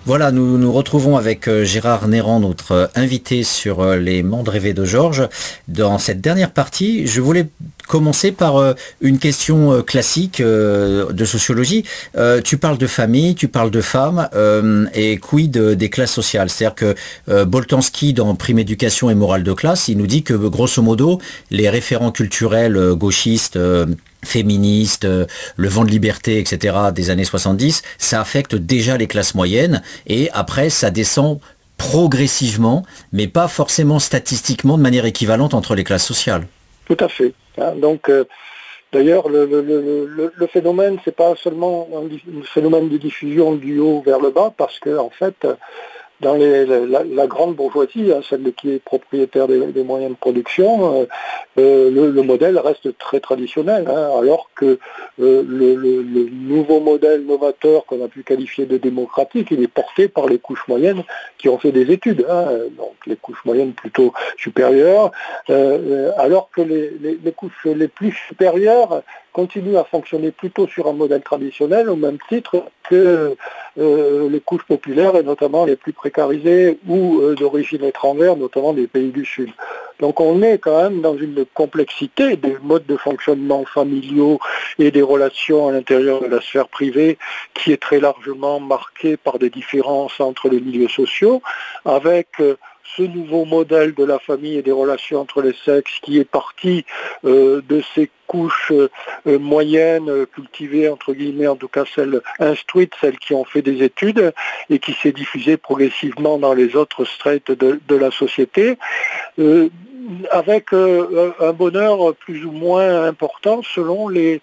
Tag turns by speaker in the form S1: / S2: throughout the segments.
S1: Voilà, nous nous retrouvons avec Gérard Néran, notre invité sur les mondes rêvés de Georges. Dans cette dernière partie, je voulais commencer par une question classique de sociologie. Tu parles de famille, tu parles de femmes, et quid des classes sociales? C'est-à-dire que Boltanski, dans Prime éducation et morale de classe, il nous dit que grosso modo, les référents culturels gauchistes, féministes, le vent de liberté, etc., des années 70, ça affecte déjà les classes moyennes, et après ça descend progressivement, mais pas forcément statistiquement de manière équivalente entre les classes sociales.
S2: Tout à fait. Donc, d'ailleurs, le phénomène, c'est pas seulement un phénomène de diffusion du haut vers le bas, parce que en fait, dans la grande bourgeoisie, celle qui est propriétaire des moyens de production, le modèle reste très traditionnel, alors que le nouveau modèle novateur qu'on a pu qualifier de démocratique, il est porté par les couches moyennes qui ont fait des études, donc les couches moyennes plutôt supérieures, alors que les couches les plus supérieures continuent à fonctionner plutôt sur un modèle traditionnel, au même titre que les couches populaires, et notamment les plus précarisées ou d'origine étrangère, notamment des pays du Sud. Donc on est quand même dans une complexité des modes de fonctionnement familiaux et des relations à l'intérieur de la sphère privée qui est très largement marquée par des différences entre les milieux sociaux, avec ce nouveau modèle de la famille et des relations entre les sexes qui est parti de ces couches moyennes, cultivées, entre guillemets, en tout cas celles instruites, celles qui ont fait des études, et qui s'est diffusée progressivement dans les autres strates de la société, avec un bonheur plus ou moins important selon les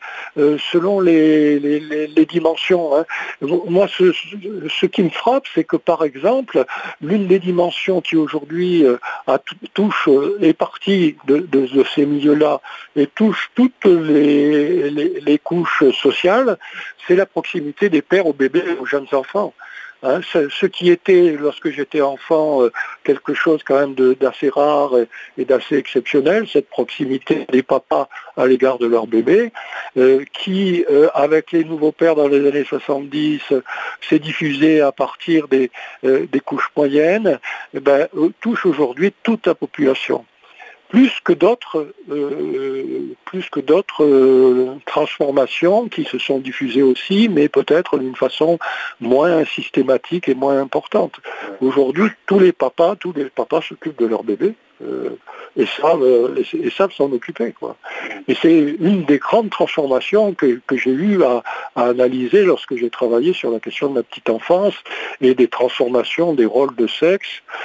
S2: dimensions. Moi, ce qui me frappe, c'est que, par exemple, l'une des dimensions qui aujourd'hui touche est partie de ces milieux-là et touche toutes les couches sociales, c'est la proximité des pères aux bébés et aux jeunes enfants. Ce qui était, lorsque j'étais enfant, quelque chose quand même d'assez rare et d'assez exceptionnel, cette proximité des papas à l'égard de leurs bébés, qui, avec les nouveaux pères dans les années 70, s'est diffusé à partir des couches moyennes, touche aujourd'hui toute la population. Plus que d'autres transformations qui se sont diffusées aussi, mais peut-être d'une façon moins systématique et moins importante. Aujourd'hui, tous les papas s'occupent de leur bébé et savent s'en occuper, quoi. Et c'est une des grandes transformations que j'ai eu à analyser lorsque j'ai travaillé sur la question de la petite enfance et des transformations des rôles de sexe,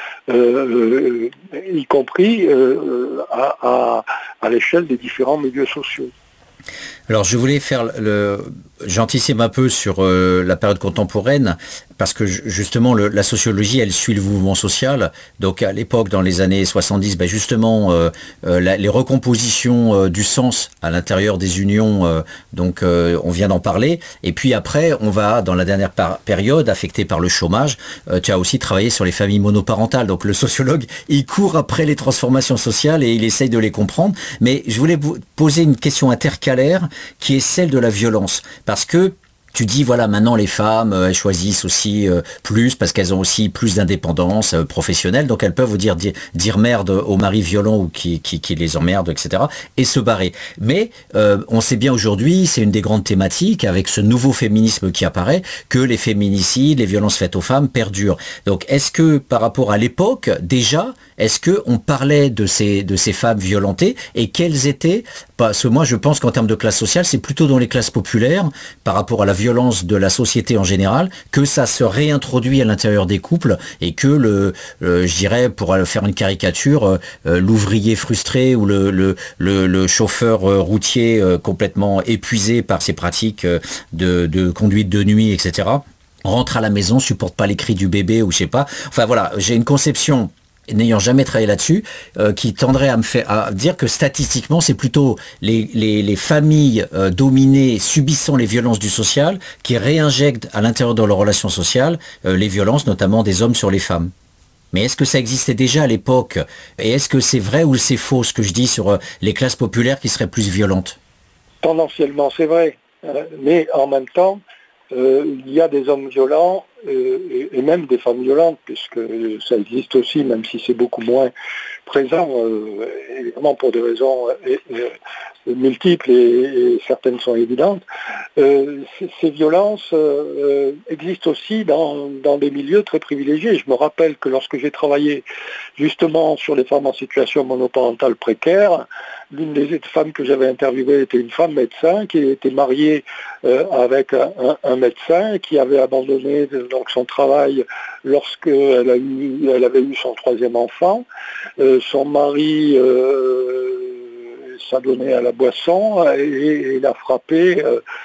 S2: y compris à l'échelle des différents milieux sociaux.
S1: Alors je voulais j'anticipe un peu sur la période contemporaine, parce que justement la sociologie, elle suit le mouvement social. Donc à l'époque, dans les années 70, justement les recompositions du sens à l'intérieur des unions, donc on vient d'en parler. Et puis après, on va dans la dernière période affectée par le chômage. Tu as aussi travaillé sur les familles monoparentales. Donc le sociologue, il court après les transformations sociales et il essaye de les comprendre. Mais je voulais vous poser une question intercalaire qui est celle de la violence. Parce que tu dis, voilà, maintenant les femmes, elles choisissent aussi plus, parce qu'elles ont aussi plus d'indépendance professionnelle, donc elles peuvent vous dire merde au mari violent ou qui les emmerde, etc., et se barrer. Mais on sait bien aujourd'hui, c'est une des grandes thématiques, avec ce nouveau féminisme qui apparaît, que les féminicides, les violences faites aux femmes perdurent. Donc est-ce que, par rapport à l'époque, déjà, est-ce qu'on parlait de ces femmes violentées, et quelles étaient, parce que moi je pense qu'en termes de classe sociale, c'est plutôt dans les classes populaires, par rapport à la violence de la société en général, que ça se réintroduit à l'intérieur des couples, et que je dirais, pour faire une caricature, l'ouvrier frustré ou le chauffeur routier complètement épuisé par ses pratiques de conduite de nuit, etc., rentre à la maison, supporte pas les cris du bébé, ou je sais pas. Enfin voilà, j'ai une conception, n'ayant jamais travaillé là-dessus, qui tendrait à dire que statistiquement, c'est plutôt les familles dominées, subissant les violences du social, qui réinjectent à l'intérieur de leurs relations sociales les violences, notamment des hommes sur les femmes. Mais est-ce que ça existait déjà à l'époque? Et est-ce que c'est vrai ou c'est faux ce que je dis sur les classes populaires qui seraient plus violentes?
S2: Tendanciellement, c'est vrai. Mais en même temps, il y a des hommes violents et même des femmes violentes, puisque ça existe aussi, même si c'est beaucoup moins présent, évidemment pour des raisons multiples et certaines sont évidentes. Ces violences existent aussi dans des milieux très privilégiés. Je me rappelle que lorsque j'ai travaillé justement sur les femmes en situation monoparentale précaire, l'une des femmes que j'avais interviewées était une femme médecin qui était mariée avec un médecin qui avait abandonné donc son travail lorsqu'elle avait eu son troisième enfant. Son mari s'adonnait à la boisson et l'a frappé,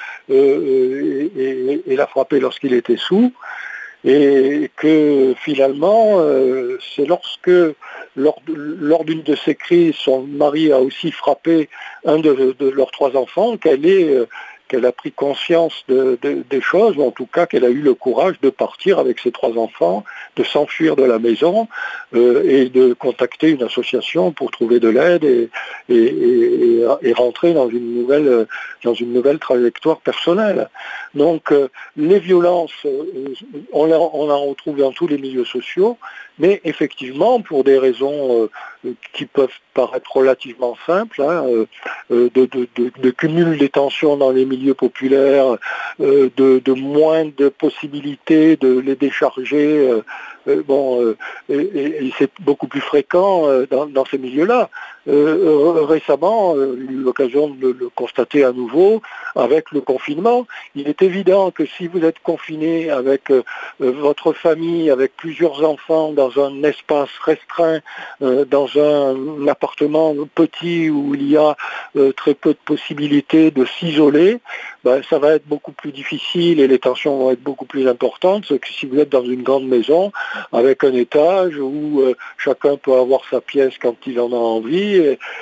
S2: et l'a frappé lorsqu'il était saoul. Et que finalement, c'est lorsque, lors d'une de ces crises, son mari a aussi frappé un de leurs trois enfants, qu'elle a pris conscience des choses, ou en tout cas qu'elle a eu le courage de partir avec ses trois enfants, de s'enfuir de la maison et de contacter une association pour trouver de l'aide et rentrer dans une nouvelle trajectoire personnelle. Donc les violences, on en retrouve dans tous les milieux sociaux, mais effectivement, pour des raisons qui peuvent paraître relativement simples, de cumul des tensions dans les milieux populaires, de moins de possibilités de les décharger, et c'est beaucoup plus fréquent dans ces milieux-là. Récemment, j'ai eu l'occasion de le constater à nouveau avec le confinement. Il est évident que si vous êtes confiné avec votre famille, avec plusieurs enfants dans un espace restreint, dans un appartement petit où il y a très peu de possibilités de s'isoler, ça va être beaucoup plus difficile et les tensions vont être beaucoup plus importantes que si vous êtes dans une grande maison avec un étage où chacun peut avoir sa pièce quand il en a envie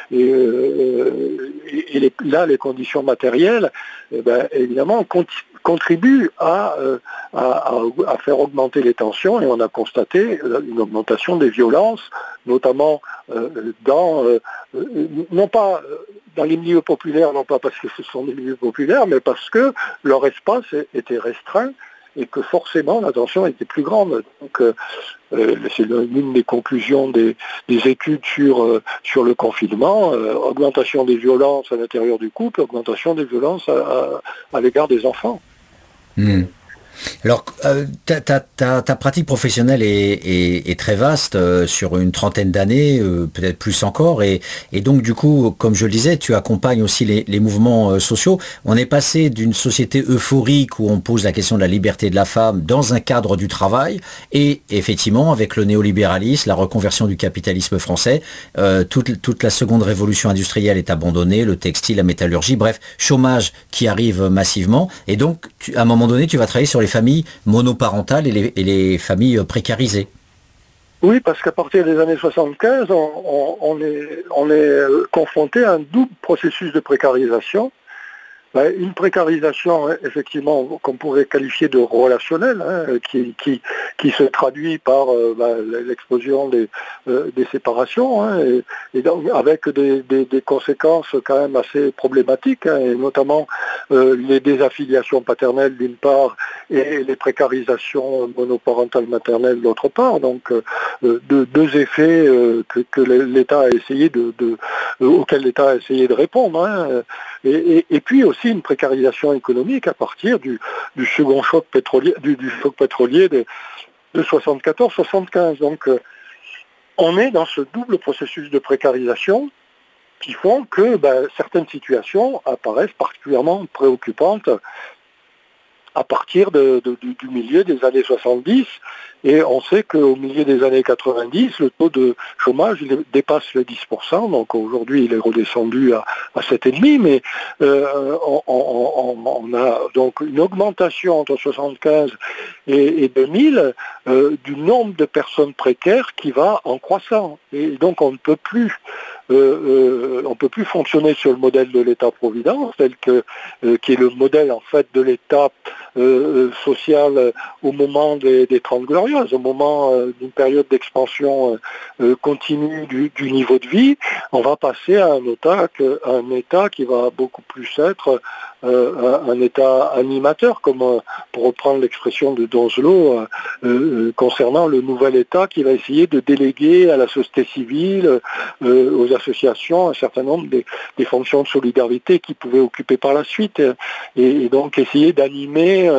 S2: là les conditions matérielles évidemment contribuent à faire augmenter les tensions et on a constaté une augmentation des violences, notamment non pas dans les milieux populaires, non pas parce que ce sont des milieux populaires, mais parce que leur espace était restreint et que forcément la tension était plus grande. Donc c'est l'une des conclusions des études sur le confinement, augmentation des violences à l'intérieur du couple, augmentation des violences à l'égard des enfants.
S1: Mmh. Alors, ta pratique professionnelle est très vaste, sur une trentaine d'années, peut-être plus encore, et donc du coup, comme je le disais, tu accompagnes aussi les mouvements sociaux. On est passé d'une société euphorique où on pose la question de la liberté de la femme dans un cadre du travail, et effectivement, avec le néolibéralisme, la reconversion du capitalisme français, toute la seconde révolution industrielle est abandonnée, le textile, la métallurgie, bref, chômage qui arrive massivement, et donc, à un moment donné, tu vas travailler sur les familles monoparentales et les familles précarisées.
S2: Oui, parce qu'à partir des années 75, on est confronté à un double processus de précarisation. Une précarisation, effectivement, qu'on pourrait qualifier de relationnelle, qui se traduit par l'explosion des séparations, et donc avec des conséquences quand même assez problématiques, et notamment les désaffiliations paternelles d'une part et les précarisations monoparentales maternelles d'autre part. Donc deux effets que l'État a essayé auxquels l'État a essayé de répondre. Et puis aussi une précarisation économique à partir du second choc pétrolier, du choc pétrolier de 74-75. Donc on est dans ce double processus de précarisation qui font que certaines situations apparaissent particulièrement préoccupantes à partir du milieu des années 70. Et on sait qu'au milieu des années 90, le taux de chômage dépasse les 10%, donc aujourd'hui il est redescendu à 7,5%, mais on a donc une augmentation entre 75 et 2000 du nombre de personnes précaires qui va en croissant. Et donc on ne peut plus fonctionner sur le modèle de l'État-providence, qui est le modèle en fait de l'État social au moment des 30 glorieuses, au moment d'une période d'expansion continue du niveau de vie. On va passer à un État qui va beaucoup plus être un État animateur, comme pour reprendre l'expression de Donzelot, concernant le nouvel État qui va essayer de déléguer à la société civile, aux associations, un certain nombre des fonctions de solidarité qu'ils pouvaient occuper par la suite, et donc essayer d'animer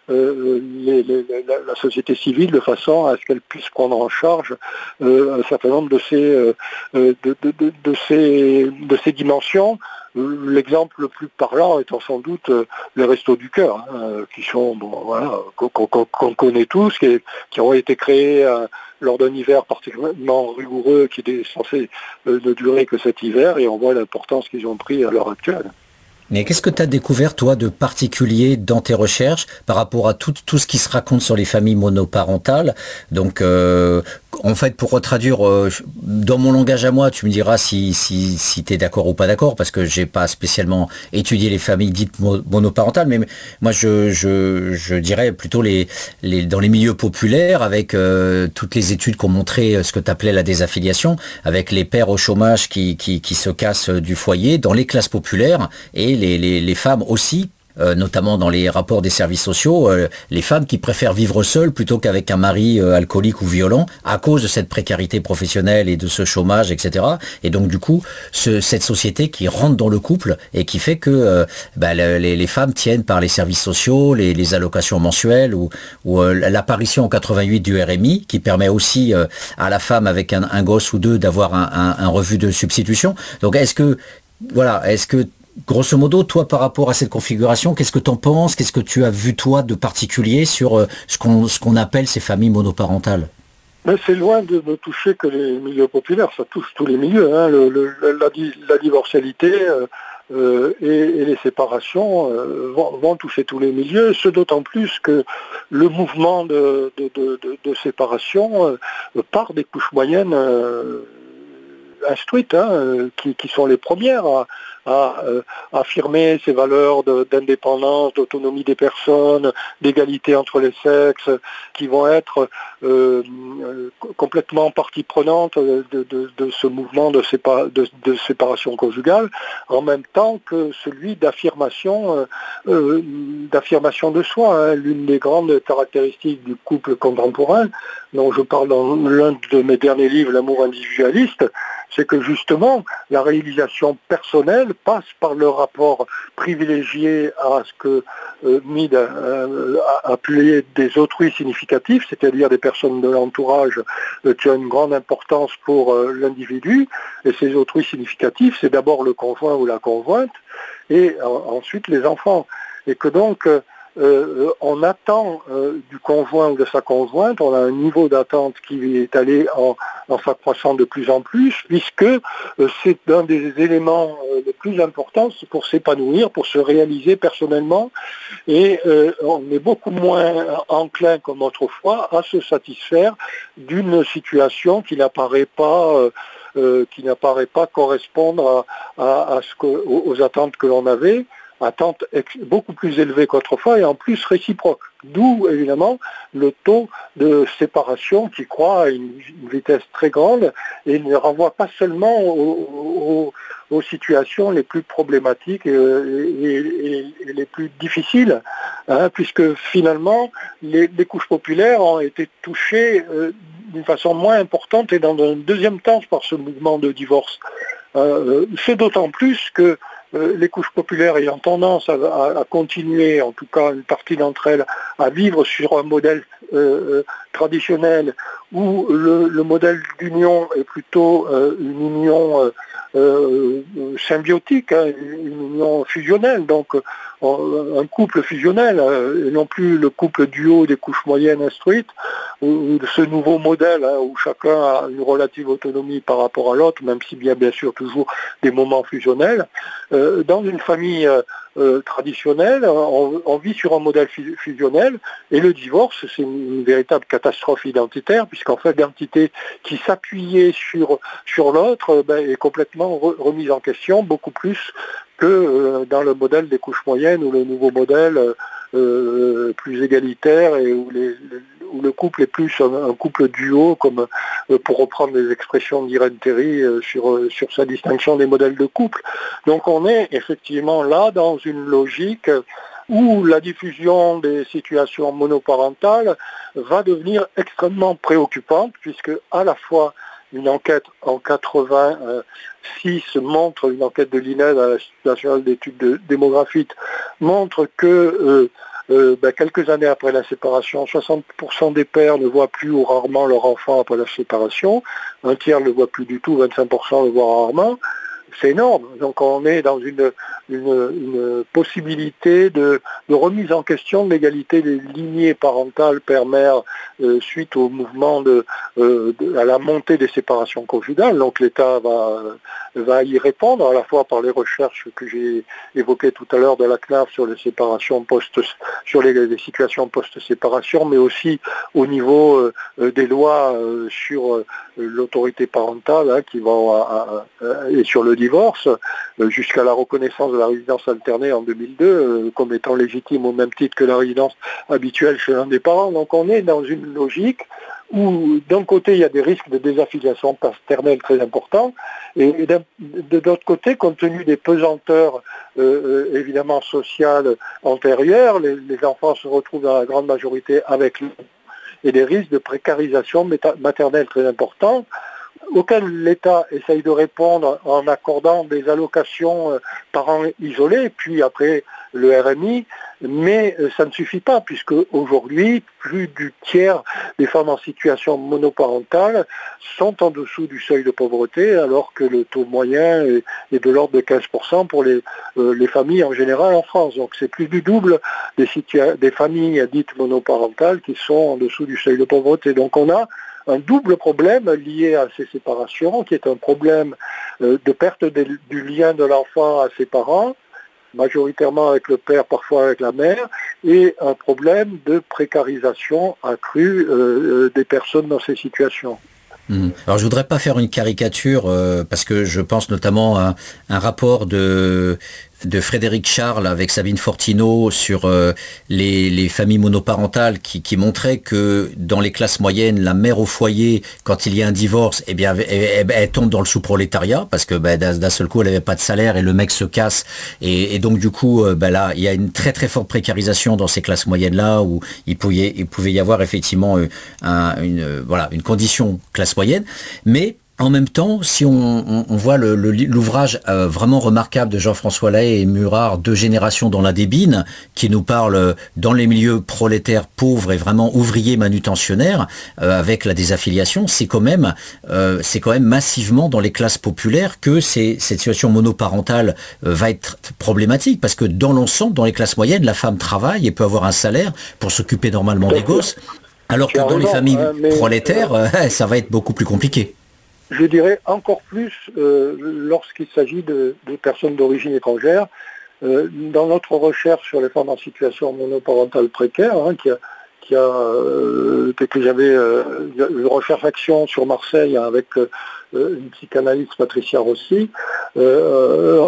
S2: la société civile de façon à ce qu'elle puisse prendre en charge un certain nombre de ces dimensions. L'exemple le plus parlant étant sans doute les Restos du Cœur, qui sont qu'on connaît tous, qui ont été créés lors d'un hiver particulièrement rigoureux qui était censé ne durer que cet hiver, et on voit l'importance qu'ils ont pris à l'heure actuelle.
S1: Mais qu'est-ce que tu as découvert, toi, de particulier dans tes recherches par rapport à tout ce qui se raconte sur les familles monoparentales? Donc, en fait, pour retraduire dans mon langage à moi, tu me diras si tu es d'accord ou pas d'accord, parce que j'ai pas spécialement étudié les familles dites monoparentales, mais moi, je dirais plutôt dans les milieux populaires, avec toutes les études qui ont montré ce que tu appelais la désaffiliation, avec les pères au chômage qui se cassent du foyer, dans les classes populaires, et les femmes aussi, notamment dans les rapports des services sociaux, les femmes qui préfèrent vivre seules plutôt qu'avec un mari alcoolique ou violent à cause de cette précarité professionnelle et de ce chômage, etc. Et donc du coup, cette société qui rentre dans le couple et qui fait que les femmes tiennent par les services sociaux, les allocations mensuelles ou l'apparition en 88 du RMI qui permet aussi à la femme avec un gosse ou deux d'avoir un revenu de substitution. Donc est-ce que grosso modo, toi, par rapport à cette configuration, qu'est-ce que tu en penses? Qu'est-ce que tu as vu, toi, de particulier sur ce qu'on appelle ces familles monoparentales?
S2: Mais c'est loin de ne toucher que les milieux populaires, ça touche tous les milieux. Hein. La divorcialité et les séparations vont toucher tous les milieux, ce d'autant plus que le mouvement de séparation part des couches moyennes instruites, qui sont les premières à affirmer ces valeurs d'indépendance, d'autonomie des personnes, d'égalité entre les sexes, qui vont être complètement partie prenante de ce mouvement de séparation conjugale, en même temps que celui d'affirmation de soi. Hein. L'une des grandes caractéristiques du couple contemporain, dont je parle dans l'un de mes derniers livres, L'amour individualiste, c'est que justement, la réalisation personnelle passe par le rapport privilégié à ce que Mead a appelé des autrui significatifs, c'est-à-dire des personnes de l'entourage qui ont une grande importance pour l'individu. Et ces autrui significatifs, c'est d'abord le conjoint ou la conjointe, et ensuite les enfants. Et que donc, on attend du conjoint ou de sa conjointe, on a un niveau d'attente qui est allé en s'accroissant de plus en plus, puisque c'est un des éléments les plus importants pour s'épanouir, pour se réaliser personnellement, et on est beaucoup moins enclin comme autrefois à se satisfaire d'une situation qui n'apparaît pas correspondre aux attentes que l'on avait, attentes beaucoup plus élevées qu'autrefois et en plus réciproques. D'où, évidemment, le taux de séparation qui croît à une vitesse très grande et ne renvoie pas seulement aux situations les plus problématiques et les plus difficiles, puisque finalement, les couches populaires ont été touchées d'une façon moins importante et dans un deuxième temps par ce mouvement de divorce. C'est d'autant plus que les couches populaires ayant tendance à continuer, en tout cas une partie d'entre elles, à vivre sur un modèle traditionnel où le modèle d'union est plutôt une union symbiotique, une union fusionnelle, donc un couple fusionnel, et non plus le couple duo des couches moyennes instruites, ou ce nouveau modèle où chacun a une relative autonomie par rapport à l'autre, même s'il y a bien sûr toujours des moments fusionnels. Dans une famille traditionnelle, on vit sur un modèle fusionnel, et le divorce, c'est une véritable catastrophe identitaire, puisqu'en fait l'entité qui s'appuyait sur l'autre est complètement remise en question, beaucoup plus que dans le modèle des couches moyennes ou le nouveau modèle plus égalitaire et où où le couple est plus un couple duo, comme pour reprendre les expressions d'Irène Théry sur sa distinction des modèles de couple. Donc on est effectivement là dans une logique où la diffusion des situations monoparentales va devenir extrêmement préoccupante, puisque à la fois une enquête en 86 montre, une enquête de l'INED, à l'Institut national d'études démographiques, montre que quelques années après la séparation, 60% des pères ne voient plus ou rarement leur enfant après la séparation, un tiers ne le voit plus du tout, 25% le voient rarement. C'est énorme. Donc on est dans une possibilité de remise en question de l'égalité des lignées parentales père-mère suite au mouvement à la montée des séparations conjugales. Donc l'État va y répondre à la fois par les recherches que j'ai évoquées tout à l'heure de la CNAF sur les séparations sur les situations post-séparation, mais aussi au niveau des lois sur l'autorité parentale qui vont et sur le divorce, jusqu'à la reconnaissance de la résidence alternée en 2002 comme étant légitime au même titre que la résidence habituelle chez l'un des parents. Donc on est dans une logique où d'un côté il y a des risques de désaffiliation paternelle très importants, et de l'autre côté, compte tenu des pesanteurs évidemment sociales antérieures, les enfants se retrouvent dans la grande majorité avec et des risques de précarisation maternelle très importants, auxquels l'État essaye de répondre en accordant des allocations parents isolés, puis après le RMI, mais ça ne suffit pas, puisque aujourd'hui, plus du tiers des femmes en situation monoparentale sont en dessous du seuil de pauvreté, alors que le taux moyen est de l'ordre de 15% pour les familles en général en France. Donc c'est plus du double des familles dites monoparentales qui sont en dessous du seuil de pauvreté. Donc on a un double problème lié à ces séparations, qui est un problème de perte du lien de l'enfant à ses parents, majoritairement avec le père, parfois avec la mère, et un problème de précarisation accrue des personnes dans ces situations.
S1: Alors je voudrais pas faire une caricature parce que je pense notamment à un rapport de Frédéric Charles avec Sabine Fortineau sur les familles monoparentales qui montrait que dans les classes moyennes, la mère au foyer, quand il y a un divorce, eh bien, elle tombe dans le sous-prolétariat parce que d'un seul coup, elle n'avait pas de salaire et le mec se casse. Et donc du coup, là, il y a une très très forte précarisation dans ces classes moyennes-là où il pouvait y avoir effectivement une condition classe moyenne. Mais en même temps, si on voit l'ouvrage vraiment remarquable de Jean-François Lahaye et Murard, Deux générations dans la débine, qui nous parle dans les milieux prolétaires pauvres et vraiment ouvriers manutentionnaires, avec la désaffiliation, c'est quand même massivement dans les classes populaires que cette situation monoparentale va être problématique, parce que dans l'ensemble, dans les classes moyennes, la femme travaille et peut avoir un salaire pour s'occuper normalement des gosses, alors que dans les familles prolétaires, ça va être beaucoup plus compliqué.
S2: Je dirais encore plus lorsqu'il s'agit de personnes d'origine étrangère. Dans notre recherche sur les femmes en situation monoparentale précaire, que j'avais une recherche-action sur Marseille avec une psychanalyste, Patricia Rossi, elle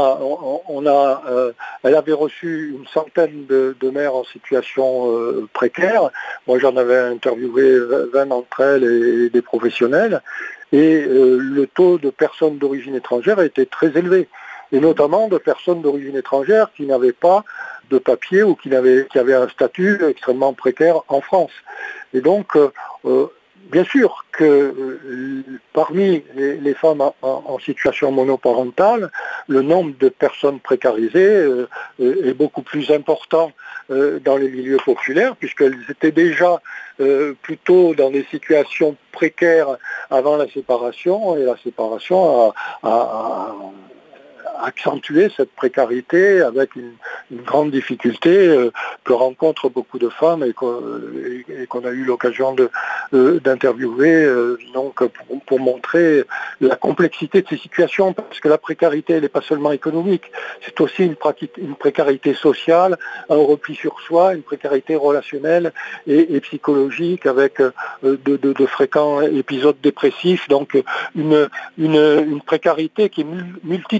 S2: avait reçu une centaine de mères en situation précaire. Moi, j'en avais interviewé 20 d'entre elles et des professionnels. Et le taux de personnes d'origine étrangère était très élevé, et notamment de personnes d'origine étrangère qui n'avaient pas de papier ou qui avaient un statut extrêmement précaire en France. Et donc, bien sûr que parmi les femmes en situation monoparentale, le nombre de personnes précarisées est beaucoup plus important dans les milieux populaires, puisqu'elles étaient déjà plutôt dans des situations précaires avant la séparation, et la séparation a accentuer cette précarité avec une grande difficulté que rencontrent beaucoup de femmes et qu'on a eu l'occasion d'interviewer donc pour montrer la complexité de ces situations, parce que la précarité, elle n'est pas seulement économique, c'est aussi une précarité sociale, un repli sur soi, une précarité relationnelle et psychologique avec de fréquents épisodes dépressifs, donc une précarité qui est multidimensionnelle.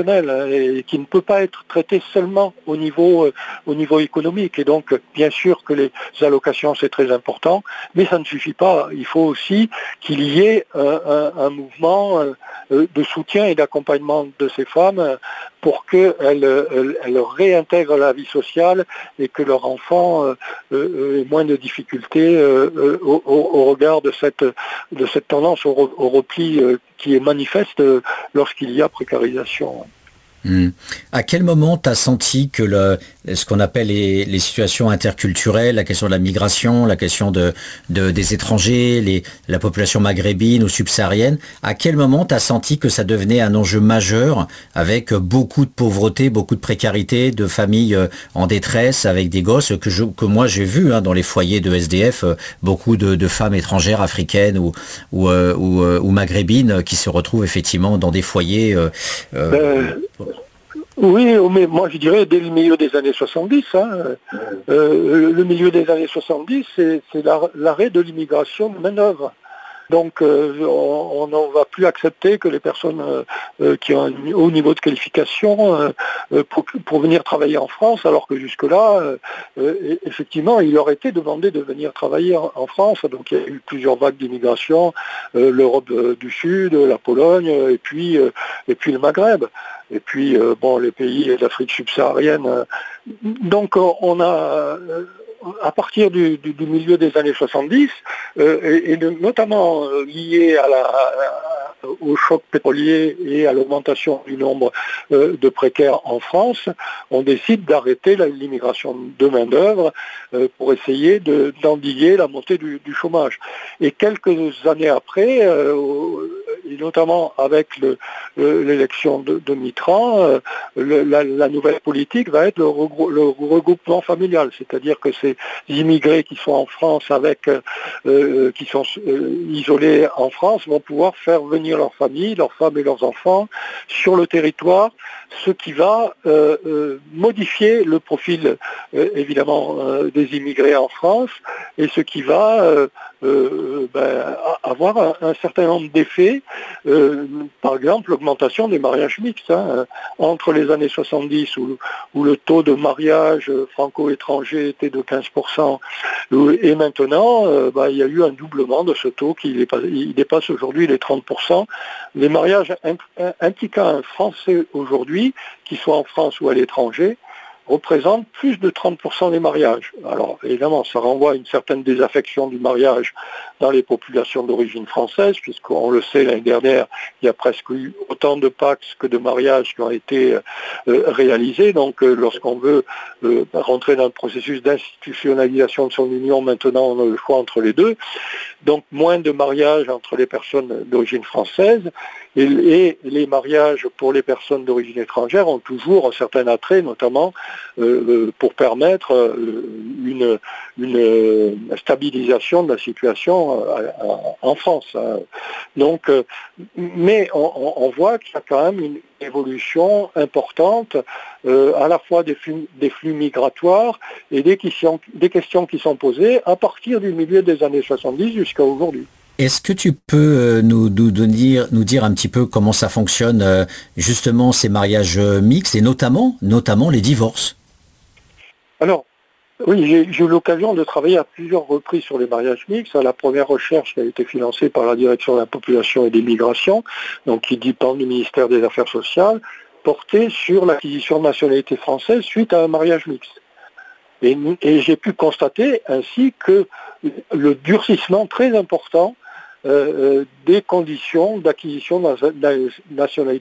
S2: émotionnel et qui ne peut pas être traité seulement au niveau économique. Et donc, bien sûr que les allocations, c'est très important, mais ça ne suffit pas. Il faut aussi qu'il y ait un mouvement de soutien et d'accompagnement de ces femmes pour qu'elles réintègrent la vie sociale et que leur enfant ait moins de difficultés au regard de cette tendance au repli qui est manifeste lorsqu'il y a précarisation.
S1: À quel moment tu as senti que ce qu'on appelle les situations interculturelles, la question de la migration, la question des étrangers, la population maghrébine ou subsaharienne, à quel moment tu as senti que ça devenait un enjeu majeur avec beaucoup de pauvreté, beaucoup de précarité, de familles en détresse avec des gosses que moi j'ai vu dans les foyers de SDF, beaucoup de femmes étrangères africaines ou maghrébines qui se retrouvent effectivement dans des foyers...
S2: Oui, mais moi je dirais dès le milieu des années 70. Le milieu des années 70, c'est l'arrêt de l'immigration de main-d'œuvre. Donc on ne va plus accepter que les personnes qui ont un haut niveau de qualification pour venir travailler en France, alors que jusque-là, effectivement, il leur était demandé de venir travailler en France. Donc il y a eu plusieurs vagues d'immigration, l'Europe du Sud, la Pologne, et puis le Maghreb. Et puis, les pays d'Afrique subsaharienne. Donc, on a, à partir du milieu des années 70, et notamment lié au choc pétrolier et à l'augmentation du nombre de précaires en France, on décide d'arrêter l'immigration de main-d'œuvre pour essayer d'endiguer la montée du chômage. Et quelques années après, et notamment avec l'élection de Mitterrand, la nouvelle politique va être le regroupement familial, c'est-à-dire que ces immigrés qui sont en France qui sont isolés en France vont pouvoir faire venir leurs familles, leurs femmes et leurs enfants sur le territoire, ce qui va modifier le profil évidemment des immigrés en France et ce qui va avoir un certain nombre d'effets, par exemple l'augmentation des mariages mixtes. Entre les années 70 où le taux de mariage franco-étranger était de 15%, et maintenant il y a eu un doublement de ce taux il dépasse aujourd'hui les 30%. Les mariages impliquant un Français aujourd'hui, qu'il soit en France ou à l'étranger, représente plus de 30% des mariages. Alors évidemment, ça renvoie à une certaine désaffection du mariage dans les populations d'origine française, puisqu'on le sait, l'année dernière, il y a presque eu autant de Pacs que de mariages qui ont été réalisés. Donc lorsqu'on veut rentrer dans le processus d'institutionnalisation de son union, maintenant on a le choix entre les deux. Donc moins de mariages entre les personnes d'origine française, et les mariages pour les personnes d'origine étrangère ont toujours un certain attrait, notamment pour permettre une stabilisation de la situation en France. Donc, mais on voit qu'il y a quand même une évolution importante à la fois des flux migratoires et des questions qui sont posées à partir du milieu des années 70 jusqu'à aujourd'hui.
S1: Est-ce que tu peux nous dire un petit peu comment ça fonctionne justement ces mariages mixtes et notamment les divorces?
S2: Alors, oui, j'ai eu l'occasion de travailler à plusieurs reprises sur les mariages mixtes. La première recherche qui a été financée par la Direction de la Population et des Migrations, donc qui dépend du ministère des Affaires sociales, portait sur l'acquisition de nationalité française suite à un mariage mixte. Et j'ai pu constater ainsi que le durcissement très important des conditions d'acquisition de nationalité